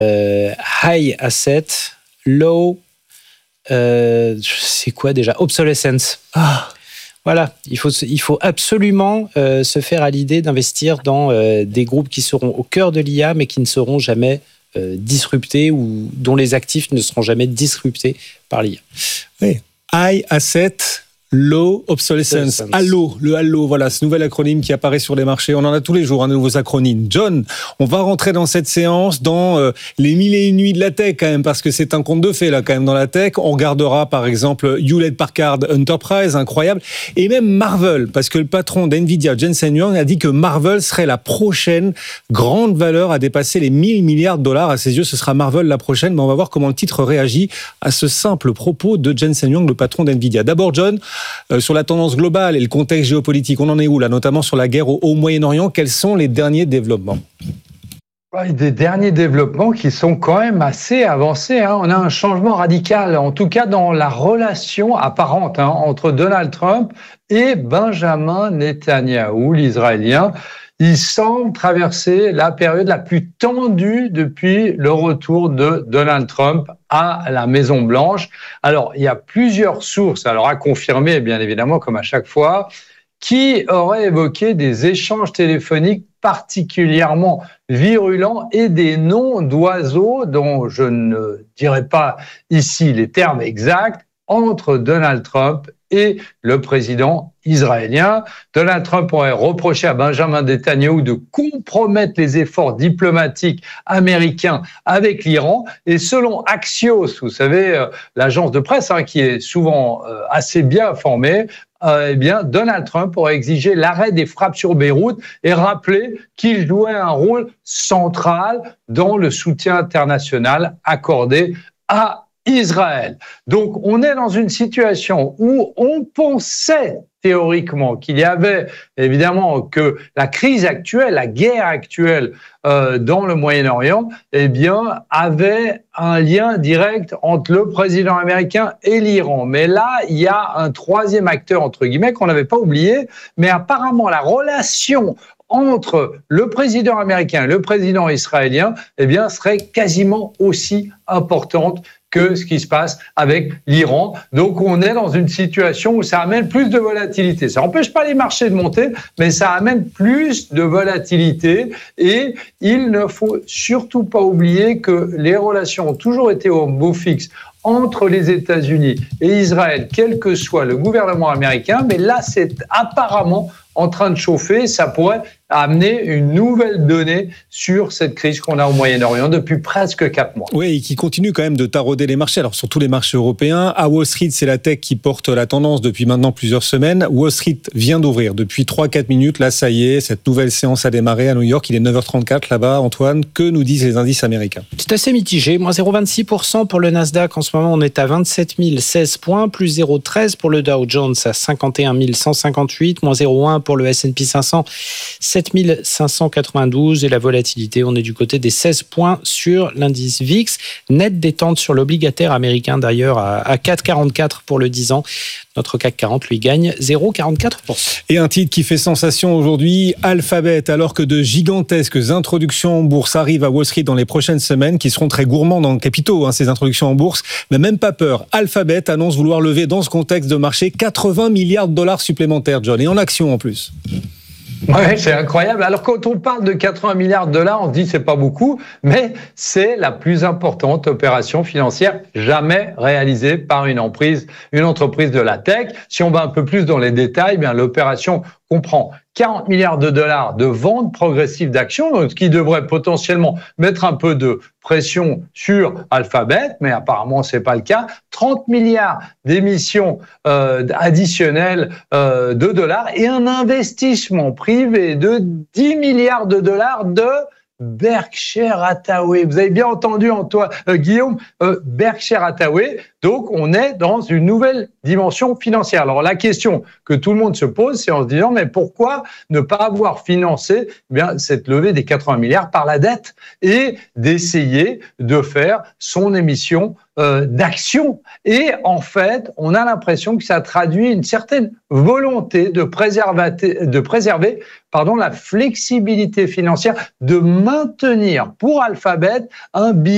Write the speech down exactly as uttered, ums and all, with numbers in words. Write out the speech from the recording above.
euh, high asset, low, euh, c'est quoi déjà? Obsolescence. Ah. Voilà, il faut, il faut absolument euh, se faire à l'idée d'investir dans euh, des groupes qui seront au cœur de l'I A, mais qui ne seront jamais euh, disruptés ou dont les actifs ne seront jamais disruptés par l'I A. Oui, high asset, low obsolescence. Halo, le Halo, voilà, ce nouvel acronyme qui apparaît sur les marchés. On en a tous les jours, un nouveau acronyme. John, on va rentrer dans cette séance dans euh, les mille et une nuits de la tech quand même, parce que c'est un conte de fées là quand même dans la tech. On regardera par exemple Hewlett Packard Enterprise, incroyable, et même Marvel, parce que le patron d'Nvidia, Jensen Huang, a dit que Marvel serait la prochaine grande valeur à dépasser les mille milliards de dollars. À ses yeux, ce sera Marvel la prochaine, mais on va voir comment le titre réagit à ce simple propos de Jensen Huang, le patron d'Nvidia. D'abord, John, Euh, sur la tendance globale et le contexte géopolitique, on en est où là, notamment sur la guerre au, au Moyen-Orient? Quels sont les derniers développements? Des derniers développements qui sont quand même assez avancés. Hein. On a un changement radical, en tout cas dans la relation apparente hein, entre Donald Trump et Benjamin Netanyahou, l'Israélien. Il semble traverser la période la plus tendue depuis le retour de Donald Trump à la Maison-Blanche. Alors, il y a plusieurs sources, alors à confirmer, bien évidemment, comme à chaque fois, qui auraient évoqué des échanges téléphoniques particulièrement virulents et des noms d'oiseaux dont je ne dirai pas ici les termes exacts, entre Donald Trump et le président israélien. Donald Trump aurait reproché à Benjamin Netanyahou de compromettre les efforts diplomatiques américains avec l'Iran. Et selon Axios, vous savez, euh, l'agence de presse hein, qui est souvent euh, assez bien informée, euh, eh bien, Donald Trump aurait exigé l'arrêt des frappes sur Beyrouth et rappelé qu'il jouait un rôle central dans le soutien international accordé à Israël. Donc, on est dans une situation où on pensait théoriquement qu'il y avait évidemment que la crise actuelle, la guerre actuelle euh, dans le Moyen-Orient, eh bien, avait un lien direct entre le président américain et l'Iran. Mais là, il y a un troisième acteur, entre guillemets, qu'on n'avait pas oublié, mais apparemment la relation entre le président américain et le président israélien, eh bien, serait quasiment aussi importante que ce qui se passe avec l'Iran. Donc, on est dans une situation où ça amène plus de volatilité. Ça n'empêche pas les marchés de monter, mais ça amène plus de volatilité. Et il ne faut surtout pas oublier que les relations ont toujours été au beau fixe entre les États-Unis et Israël, quel que soit le gouvernement américain. Mais là, c'est apparemment en train de chauffer. Ça pourrait amener une nouvelle donnée sur cette crise qu'on a au Moyen-Orient depuis presque quatre mois. Oui, et qui continue quand même de tarauder les marchés. Alors, sur tous les marchés européens, à Wall Street, c'est la tech qui porte la tendance depuis maintenant plusieurs semaines. Wall Street vient d'ouvrir depuis trois à quatre minutes. Là, ça y est, cette nouvelle séance a démarré à New York. Il est neuf heures trente-quatre là-bas. Antoine, que nous disent les indices américains? C'est assez mitigé. Moins zéro virgule vingt-six pour cent pour le Nasdaq. En ce moment, on est à vingt-sept mille seize points. Plus zéro virgule treize pour le Dow Jones à cinquante et un mille cent cinquante-huit. Moins zéro virgule un pour le S and P cinq cents, sept mille cinq cent quatre-vingt-douze. Et la volatilité, on est du côté des seize points sur l'indice V I X. Nette détente sur l'obligataire américain d'ailleurs à quatre virgule quarante-quatre pour le dix ans. Notre C A C quarante, lui, gagne zéro virgule quarante-quatre pour cent. Et un titre qui fait sensation aujourd'hui, Alphabet, alors que de gigantesques introductions en bourse arrivent à Wall Street dans les prochaines semaines, qui seront très gourmands dans le capitaux, hein, ces introductions en bourse. Mais même pas peur. Alphabet annonce vouloir lever dans ce contexte de marché quatre-vingts milliards de dollars supplémentaires, John, et en actions en plus. Ouais, c'est incroyable. Alors, quand on parle de quatre-vingts milliards de dollars, on se dit c'est pas beaucoup, mais c'est la plus importante opération financière jamais réalisée par une entreprise, une entreprise de la tech. Si on va un peu plus dans les détails, bien, l'opération comprend quarante milliards de dollars de vente progressive d'actions, donc ce qui devrait potentiellement mettre un peu de pression sur Alphabet, mais apparemment c'est pas le cas. trente milliards d'émissions euh, additionnelles euh, de dollars et un investissement privé de dix milliards de dollars de Berkshire Hathaway. Vous avez bien entendu, Antoine, euh, Guillaume, euh, Berkshire Hathaway. Donc, on est dans une nouvelle dimension financière. Alors, la question que tout le monde se pose, c'est en se disant, mais pourquoi ne pas avoir financé eh bien, cette levée des quatre-vingts milliards par la dette et d'essayer de faire son émission euh, d'actions. Et en fait, on a l'impression que ça traduit une certaine volonté de préserver, de préserver pardon, la flexibilité financière, de maintenir pour Alphabet un bilan